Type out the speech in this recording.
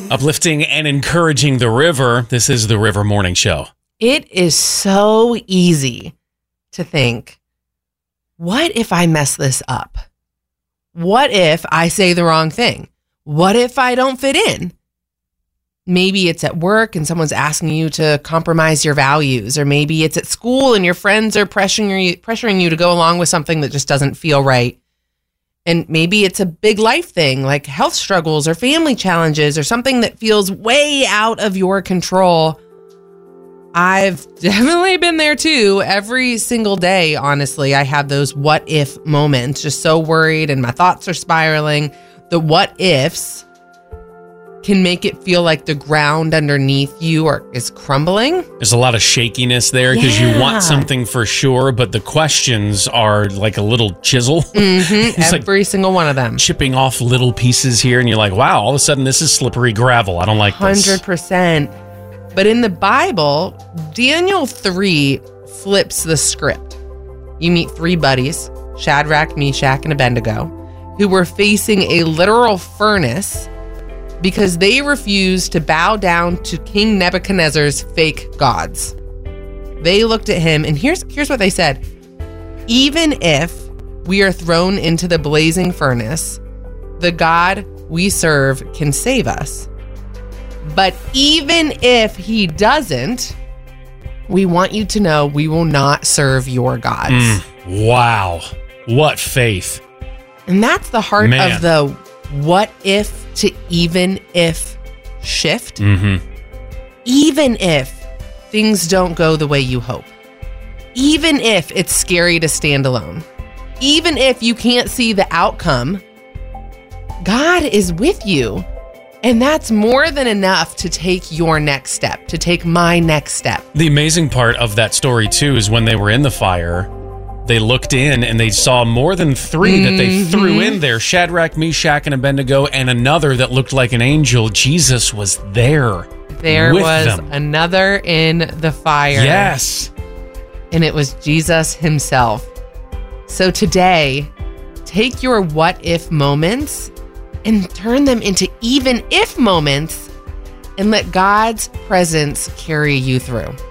Uplifting and encouraging the river. This is the River Morning Show. It is so easy to think, what if I mess this up? What if I say the wrong thing? What if I don't fit in? Maybe it's at work and someone's asking you to compromise your values, or maybe it's at school and your friends are pressuring you to go along with something that just doesn't feel right. And maybe it's a big life thing like health struggles or family challenges or something that feels way out of your control. I've definitely been there too. Every single day, honestly, I have those what if moments, just so worried and my thoughts are spiraling. The what ifs can make it feel like the ground underneath you is crumbling. There's a lot of shakiness there because you want something for sure, but the questions are like a little chisel. Mm-hmm. Every single one of them. Chipping off little pieces here, and you're like, wow, all of a sudden this is slippery gravel. I don't like this. 100%. But in the Bible, Daniel 3 flips the script. You meet three buddies, Shadrach, Meshach, and Abednego, who were facing a literal furnace because they refused to bow down to King Nebuchadnezzar's fake gods. They looked at him, and here's what they said. Even if we are thrown into the blazing furnace, the God we serve can save us. But even if he doesn't, we want you to know we will not serve your gods. Wow. What faith. And that's the heart of the what if to even if shift. Mm-hmm. Even if things don't go the way you hope. Even if it's scary to stand alone. Even if you can't see the outcome, God is with you. And that's more than enough to take your next step, to take my next step. The amazing part of that story, too, is when they were in the fire, they looked in and they saw more than three that they threw in there. Shadrach, Meshach, and Abednego, and another that looked like an angel. Jesus was there. There was them. Another in the fire. Yes. And it was Jesus himself. So today, take your what if moments and turn them into even if moments and let God's presence carry you through.